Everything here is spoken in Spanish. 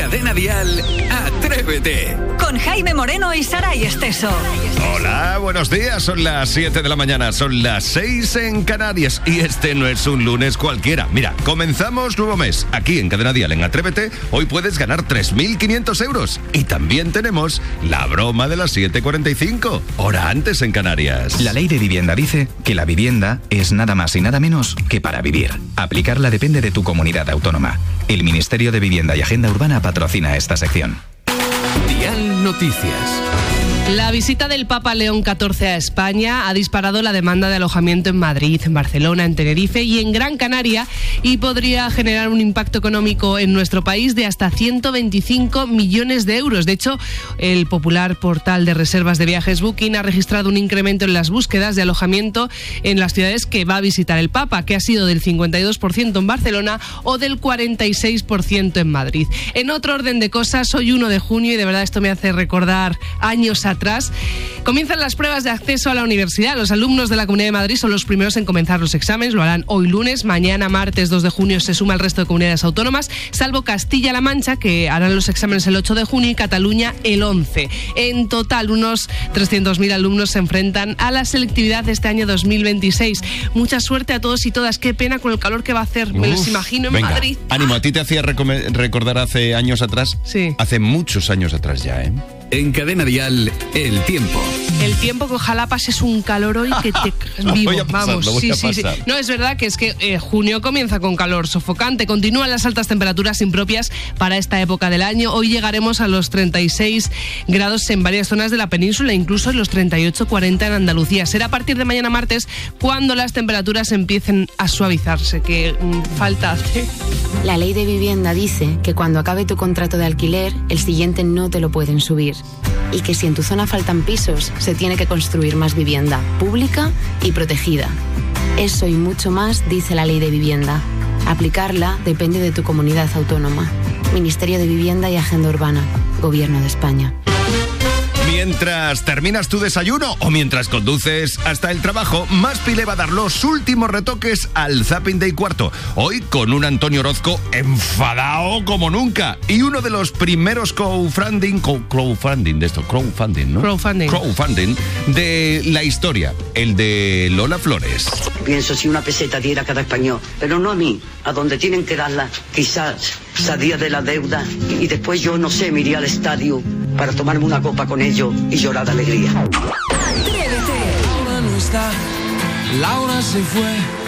Cadena Dial, Atrévete. Con Jaime Moreno y Saray Esteso. Hola, buenos días. Son las 7 de la mañana, son las 6 en Canarias. Y este no es un lunes cualquiera. Mira, comenzamos nuevo mes. Aquí en Cadena Dial, en Atrévete, hoy puedes ganar 3.500 euros. Y también tenemos la broma de las 7:45, hora antes en Canarias. La ley de vivienda dice que la vivienda es nada más y nada menos que para vivir. Aplicarla depende de tu comunidad autónoma. El Ministerio de Vivienda y Agenda Urbana patrocina esta sección. Dial Noticias. La visita del Papa León XIV a España ha disparado la demanda de alojamiento en Madrid, en Barcelona, en Tenerife y en Gran Canaria, y podría generar un impacto económico en nuestro país de hasta 125 millones de euros. De hecho, el popular portal de reservas de viajes Booking ha registrado un incremento en las búsquedas de alojamiento en las ciudades que va a visitar el Papa, que ha sido del 52% en Barcelona o del 46% en Madrid. En otro orden de cosas, hoy 1 de junio, y de verdad esto me hace recordar años atrás, comienzan las pruebas de acceso a la universidad. Los alumnos de la Comunidad de Madrid son los primeros en comenzar los exámenes, lo harán hoy lunes. Mañana, martes 2 de junio, se suma el resto de comunidades autónomas, salvo Castilla-La Mancha, que harán los exámenes el 8 de junio, y Cataluña el 11. En total, unos 300.000 alumnos se enfrentan a la selectividad de este año 2026. Mucha suerte a todos y todas. Qué pena con el calor que va a hacer. Me los imagino en Madrid. Ánimo, ¿a ti te hacía recordar hace años atrás? Sí. Hace muchos años atrás ya, ¿eh? En Cadena Dial, el tiempo. El tiempo, que ojalá pases un calor hoy que te vivo. Vamos, sí. No, es verdad que es que junio comienza con calor sofocante. Continúan las altas temperaturas impropias para esta época del año. Hoy llegaremos a los 36 grados en varias zonas de la península, incluso en los 38-40 en Andalucía. Será a partir de mañana martes cuando las temperaturas empiecen a suavizarse, que falta hace. La ley de vivienda dice que cuando acabe tu contrato de alquiler, el siguiente no te lo pueden subir. Y que si en tu zona faltan pisos, se tiene que construir más vivienda pública y protegida. Eso y mucho más dice la ley de vivienda. Aplicarla depende de tu comunidad autónoma. Ministerio de Vivienda y Agenda Urbana. Gobierno de España. Mientras terminas tu desayuno o mientras conduces hasta el trabajo, Maspi le va a dar los últimos retoques al Zapping Day cuarto. Hoy con un Antonio Orozco enfadado como nunca. Y uno de los primeros crowdfunding de la historia, el de Lola Flores. Pienso si una peseta diera a cada español, pero no a mí, a donde tienen que darla. Quizás salía de la deuda y después yo, no sé, me iría al estadio para tomarme una copa con ellos y llorar de alegría. Atrévete. Laura no está, Laura se fue.